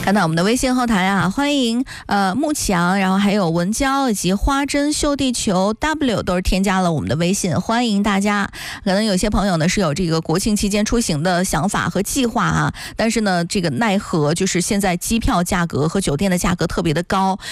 看到我们的微信后台啊，欢迎慕强，然后还有文娇以及花针秀地球 W 都是添加了我们的微信，欢迎大家。可能有些朋友呢是有这个国庆期间出行的想法和计划啊，但是呢这个奈何就是现在机票价格和酒店的价格特别的高，